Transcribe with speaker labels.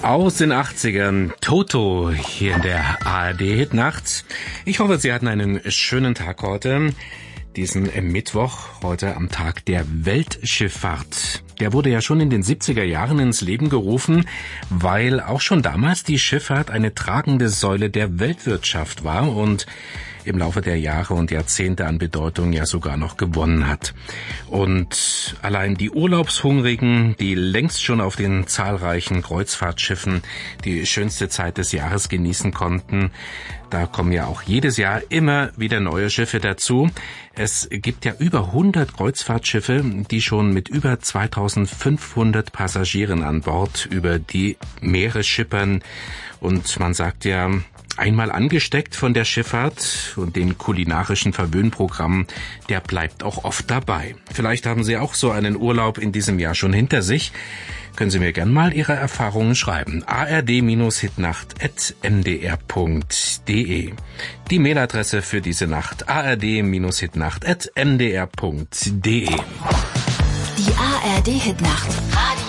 Speaker 1: Aus den 80ern, Toto, hier in der ARD-Hitnacht. Ich hoffe, Sie hatten einen schönen Tag heute, diesen Mittwoch, heute am Tag der Weltschifffahrt. Der wurde ja schon in den 70er Jahren ins Leben gerufen, weil auch schon damals die Schifffahrt eine tragende Säule der Weltwirtschaft war und im Laufe der Jahre und Jahrzehnte an Bedeutung ja sogar noch gewonnen hat. Und allein die Urlaubshungrigen, die längst schon auf den zahlreichen Kreuzfahrtschiffen die schönste Zeit des Jahres genießen konnten, da kommen ja auch jedes Jahr immer wieder neue Schiffe dazu. Es gibt ja über 100 Kreuzfahrtschiffe, die schon mit über 2500 Passagieren an Bord über die Meere schippern. Und man sagt ja, einmal angesteckt von der Schifffahrt und den kulinarischen Verwöhnprogrammen, der bleibt auch oft dabei. Vielleicht haben Sie auch so einen Urlaub in diesem Jahr schon hinter sich. Können Sie mir gern mal Ihre Erfahrungen schreiben. ard-hitnacht@mdr.de. Die Mailadresse für diese Nacht: ard-hitnacht@mdr.de.
Speaker 2: Die ARD-Hitnacht.